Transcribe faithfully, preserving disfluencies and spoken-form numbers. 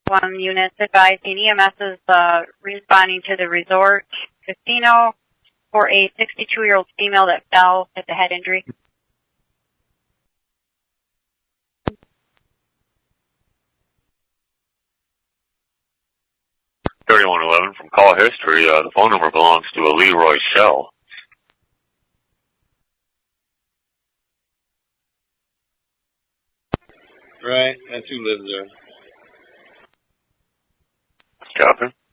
One unit advising E M S is uh, responding to the resort casino for a sixty-two-year-old female that fell at the head injury. thirty-one eleven from call history. Uh, the phone number belongs to a Leroy Shell. Right, that's who lives there. Copy.